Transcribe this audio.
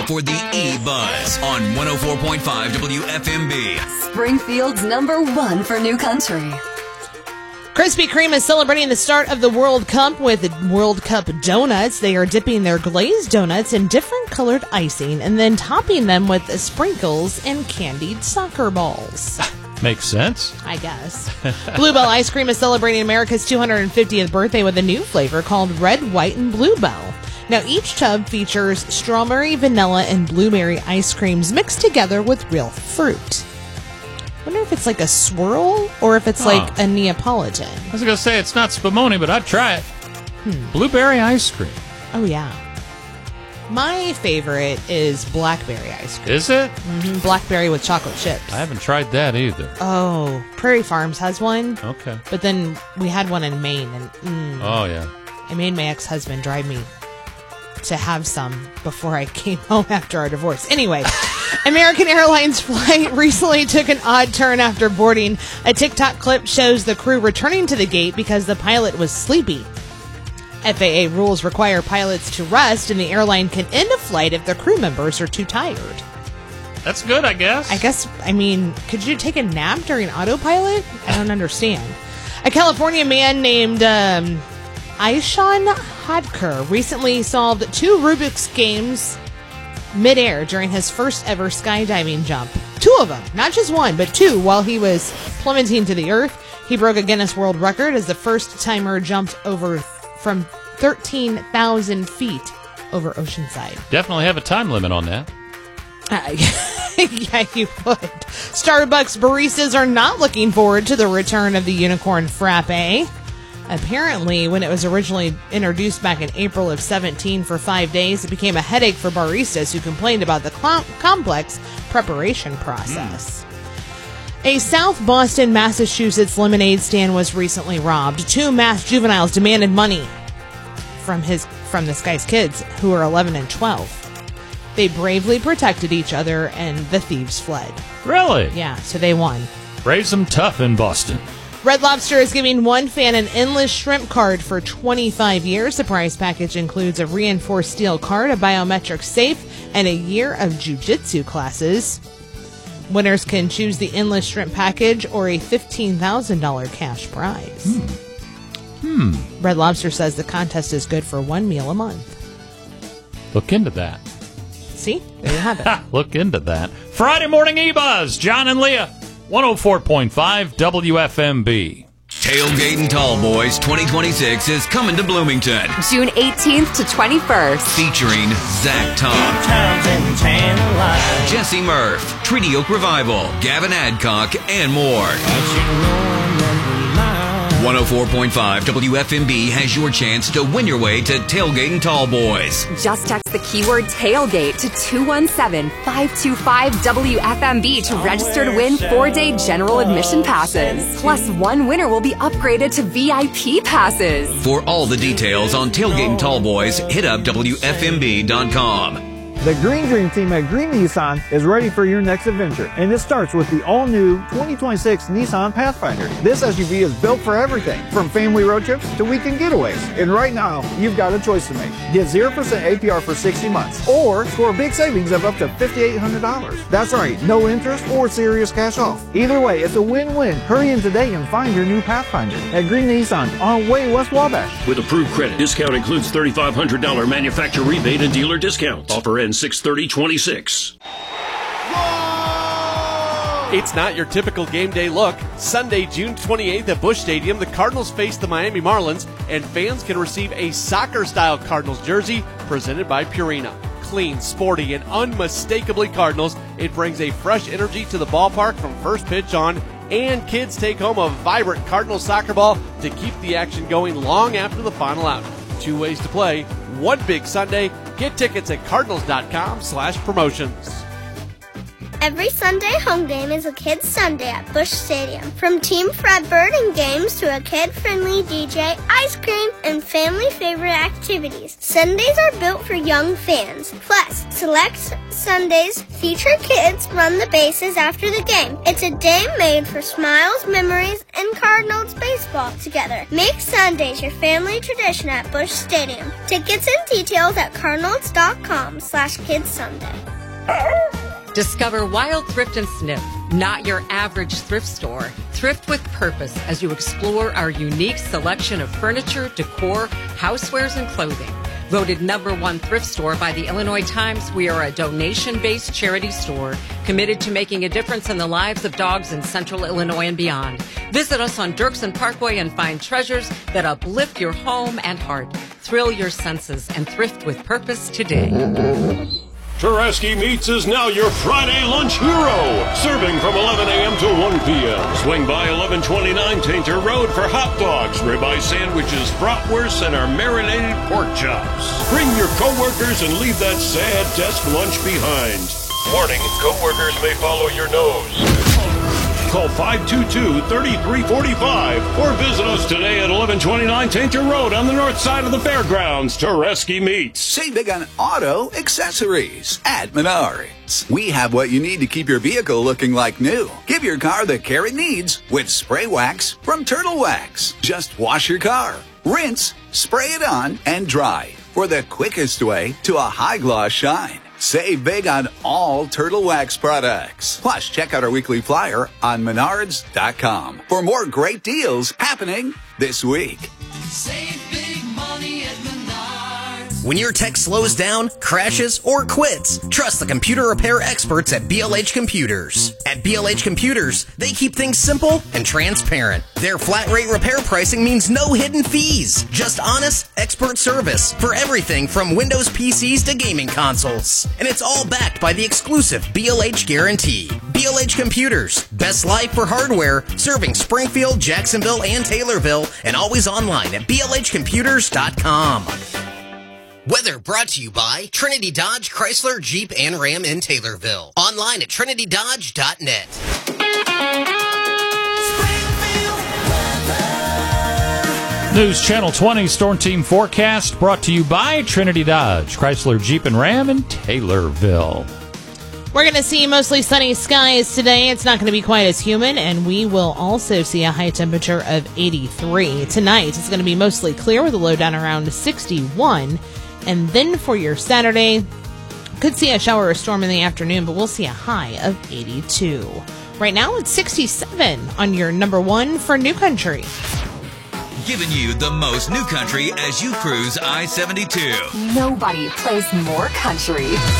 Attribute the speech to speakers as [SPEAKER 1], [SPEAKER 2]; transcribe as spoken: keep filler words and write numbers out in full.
[SPEAKER 1] now for the E-Buzz on one oh four point five W F M B.
[SPEAKER 2] Springfield's number one for new country.
[SPEAKER 3] Krispy Kreme is celebrating the start of the World Cup with World Cup donuts. They are dipping their glazed donuts in different colored icing and then topping them with sprinkles and candied soccer balls.
[SPEAKER 4] Makes sense.
[SPEAKER 3] I guess. Bluebell Ice Cream is celebrating America's two hundred fiftieth birthday with a new flavor called Red, White, and Bluebell. Now, each tub features strawberry, vanilla, and blueberry ice creams mixed together with real fruit. I wonder if it's like a swirl or if it's
[SPEAKER 4] huh.
[SPEAKER 3] like a Neapolitan.
[SPEAKER 4] I was going to say it's not Spumoni, but I'd try it. Hmm. Blueberry ice cream.
[SPEAKER 3] Oh, yeah. My favorite is blackberry ice cream.
[SPEAKER 4] Is it?
[SPEAKER 3] Mm-hmm. Blackberry with chocolate chips.
[SPEAKER 4] I haven't tried that either.
[SPEAKER 3] Oh, Prairie Farms has one.
[SPEAKER 4] Okay.
[SPEAKER 3] But then we had one in Maine. and mm,
[SPEAKER 4] Oh, yeah.
[SPEAKER 3] I made my ex-husband drive me to have some before I came home after our divorce. Anyway, American Airlines flight recently took an odd turn after boarding. A TikTok clip shows the crew returning to the gate because the pilot was sleepy. F A A rules require pilots to rest, and the airline can end a flight if the crew members are too tired.
[SPEAKER 4] That's good, I guess.
[SPEAKER 3] I guess, I mean, could you take a nap during autopilot? I don't understand. A California man named um, Aishan Hadker recently solved two Rubik's games midair during his first ever skydiving jump. Two of them, not just one, but two, while he was plummeting to the earth. He broke a Guinness World Record as the first timer jumped over from thirteen thousand feet over Oceanside.
[SPEAKER 4] Definitely have a time limit on that.
[SPEAKER 3] Uh, yeah, you would. Starbucks baristas are not looking forward to the return of the unicorn frappe. Apparently, when it was originally introduced back in April of seventeen for five days, it became a headache for baristas who complained about the cl- complex preparation process. Mm. A South Boston, Massachusetts lemonade stand was recently robbed. Two masked juveniles demanded money from his from this guy's kids, who are eleven and twelve. They bravely protected each other, and the thieves fled.
[SPEAKER 4] Really?
[SPEAKER 3] Yeah, so they won.
[SPEAKER 4] Raise them tough in Boston.
[SPEAKER 3] Red Lobster is giving one fan an endless shrimp card for twenty-five years. The prize package includes a reinforced steel card, a biometric safe, and a year of jiu-jitsu classes. Winners can choose the endless shrimp package or a fifteen thousand dollars cash prize.
[SPEAKER 4] Hmm. Hmm.
[SPEAKER 3] Red Lobster says the contest is good for one meal a month.
[SPEAKER 4] Look into that.
[SPEAKER 3] See? There you have it.
[SPEAKER 4] Look into that. Friday morning E-Buzz, John and Leah, one oh four point five W F M B.
[SPEAKER 1] Tailgating Tall Boys twenty twenty-six is coming to Bloomington.
[SPEAKER 2] June eighteenth to twenty-first.
[SPEAKER 1] Featuring Zach Tom, Jesse Murph, Treaty Oak Revival, Gavin Adcock, and more. one oh four point five W F M B has your chance to win your way to Tailgating Tall Boys.
[SPEAKER 2] Just text the keyword tailgate to two one seven, five two five, W F M B to register to win four-day general admission passes. Plus, one winner will be upgraded to V I P passes.
[SPEAKER 1] For all the details on Tailgating Tall Boys, hit up W F M B dot com.
[SPEAKER 5] The Green Dream team at Green Nissan is ready for your next adventure, and it starts with the all-new twenty twenty-six Nissan Pathfinder. This S U V is built for everything, from family road trips to weekend getaways. And right now, you've got a choice to make. Get zero percent A P R for sixty months, or score big savings of up to five thousand eight hundred dollars. That's right, no interest or serious cash off. Either way, it's a win-win. Hurry in today and find your new Pathfinder at Green Nissan on Way West Wabash.
[SPEAKER 6] With approved credit, discount includes thirty-five hundred dollars manufacturer rebate and dealer discount. Offer ends six thirty twenty-six.
[SPEAKER 7] It's not your typical game day look. Sunday, June twenty-eighth at Busch Stadium, the Cardinals face the Miami Marlins, and fans can receive a soccer-style Cardinals jersey presented by Purina. Clean, sporty, and unmistakably Cardinals, it brings a fresh energy to the ballpark from first pitch on, and kids take home a vibrant Cardinals soccer ball to keep the action going long after the final out. Two ways to play, one big Sunday. Get tickets at cardinals dot com slash promotions.
[SPEAKER 8] Every Sunday home game is a Kids Sunday at Busch Stadium. From Team Fredbird and games to a kid-friendly D J, ice cream, and family favorite activities. Sundays are built for young fans. Plus, select Sundays feature kids run the bases after the game. It's a day made for smiles, memories, and Cardinals baseball together. Make Sundays your family tradition at Busch Stadium. Tickets and details at cardinals.com slash kids Sunday.
[SPEAKER 9] Discover Wild Thrift and Sniff, not your average thrift store. Thrift with purpose as you explore our unique selection of furniture, decor, housewares, and clothing. Voted number one thrift store by the Illinois Times, we are a donation-based charity store committed to making a difference in the lives of dogs in central Illinois and beyond. Visit us on Dirksen Parkway and find treasures that uplift your home and heart. Thrill your senses and thrift with purpose today.
[SPEAKER 6] Tereski Meats is now your Friday lunch hero, serving from eleven a.m. to one p.m. Swing by eleven twenty-nine Tainter Road for hot dogs, ribeye sandwiches, bratwursts, and our marinated pork chops. Bring your coworkers and leave that sad desk lunch behind. Warning, coworkers may follow your nose. Call five two two, three three four five or visit us today at eleven twenty-nine Tainter Road on the north side of the fairgrounds. Tereski Meats.
[SPEAKER 10] Save big on auto accessories at Menards. We have what you need to keep your vehicle looking like new. Give your car the care it needs with spray wax from Turtle Wax. Just wash your car, rinse, spray it on, and dry for the quickest way to a high gloss shine. Save big on all Turtle Wax products. Plus, check out our weekly flyer on menards dot com for more great deals happening this week.
[SPEAKER 11] Save big money at Menards. When your tech slows down, crashes, or quits, trust the computer repair experts at B L H Computers. At B L H Computers, they keep things simple and transparent. Their flat rate repair pricing means no hidden fees, just honest, expert service for everything from Windows P Cs to gaming consoles. And it's all backed by the exclusive B L H guarantee. B L H Computers, best life for hardware, serving Springfield, Jacksonville, and Taylorville, and always online at B L H computers dot com. Weather brought to you by Trinity Dodge, Chrysler, Jeep, and Ram in Taylorville. Online at trinity dodge dot net.
[SPEAKER 4] News Channel twenty Storm Team Forecast brought to you by Trinity Dodge, Chrysler, Jeep, and Ram in Taylorville.
[SPEAKER 3] We're going to see mostly sunny skies today. It's not going to be quite as humid, and we will also see a high temperature of eighty-three. Tonight, it's going to be mostly clear with a low down around sixty-one. And then for your Saturday, could see a shower or storm in the afternoon, but we'll see a high of eighty-two. Right now, it's sixty-seven on your number one for New Country.
[SPEAKER 1] Giving you the most new country as you cruise I seventy-two.
[SPEAKER 2] Nobody plays more country.